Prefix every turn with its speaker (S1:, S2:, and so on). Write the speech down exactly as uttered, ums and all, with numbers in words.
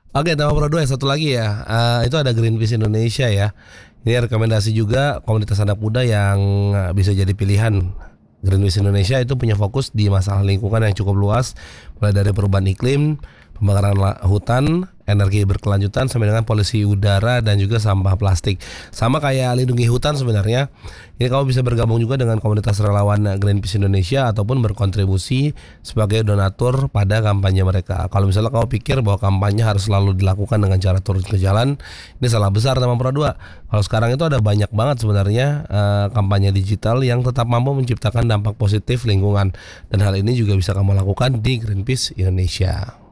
S1: Oke, tema Pro dua satu lagi ya, eee, itu ada Greenpeace Indonesia ya. Ini rekomendasi juga komunitas anak muda yang, eee, bisa jadi pilihan. Greenpeace Indonesia itu punya fokus di masalah lingkungan yang cukup luas, mulai dari perubahan iklim, pembakaran la hutan, energi berkelanjutan, sampai dengan polusi udara dan juga sampah plastik. Sama kayak lindungi hutan sebenarnya. Ini kamu bisa bergabung juga dengan komunitas relawan Greenpeace Indonesia ataupun berkontribusi sebagai donatur pada kampanye mereka. Kalau misalnya kamu pikir bahwa kampanye harus selalu dilakukan dengan cara turun ke jalan, ini salah besar teman Pro dua. Kalau sekarang itu ada banyak banget sebenarnya eh, kampanye digital yang tetap mampu menciptakan dampak positif lingkungan, dan hal ini juga bisa kamu lakukan di Greenpeace Indonesia.